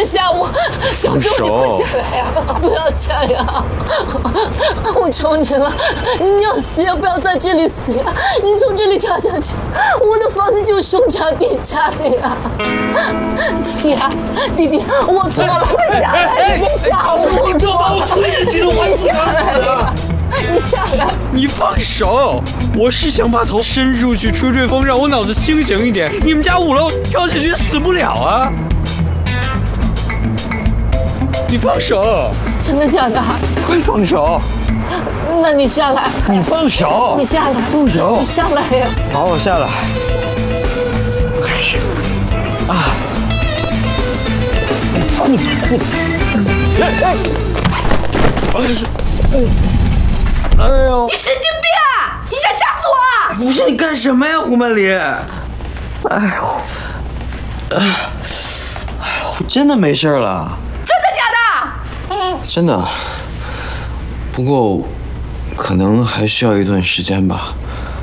别吓我，小周，你快下来呀！不要这样，我求你了，你要死也不要在这里死呀！你从这里跳下去，我的房子就兄长弟家的呀！弟弟，我错了，你下来，你别吓我！ 你不要把我推进去，我你下来，你下来！ 你放手！我是想把头伸出去吹吹风，让我脑子清醒一点。你们家5楼跳下去死不了啊！你放手！ 真的假的？ 快放手！ 那你下来！ 你放手！ 你下来！ 放手！ 你下来呀！ 好，我下来。啊！裤子！哎呦！ 你神经病啊！你想吓死我啊！ 不是你干什么呀，胡曼丽？哎呦！我真的没事了。 真的假的？ 真的，不过可能还需要一段时间吧。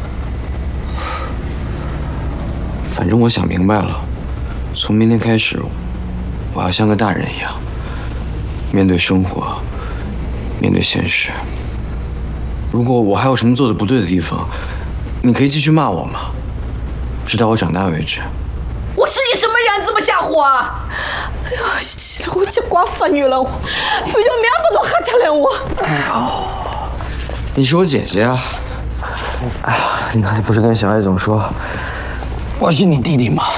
反正我想明白了，从明天开始，我要像个大人一样，面对生活，面对现实。如果我还有什么做的不对的地方，你可以继续骂我嘛，直到我长大为止。 我是你什么人，这么吓唬我？哎呦，死了！我这寡妇女了，我不要面不都吓掉了我。 哎呦，你是我姐姐啊！哎呀，你刚才不是跟小艾总说我是你弟弟吗？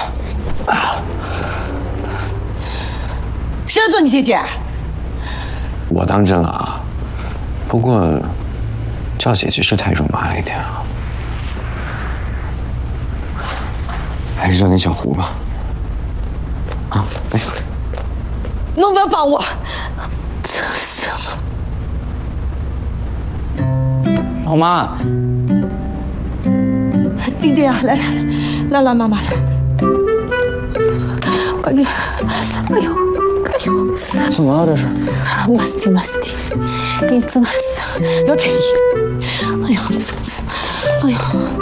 谁做你姐姐？ 我当真了啊，不过叫姐姐是太肉麻了一点啊，还是叫你小胡吧。啊，来， 侬不要帮我，真是的。 老妈， 弟弟啊，来，妈妈来，快点！哎呦！ 怎么了这是？ 马斯蒂，你怎么要退役？哎呀，真是，哎呦！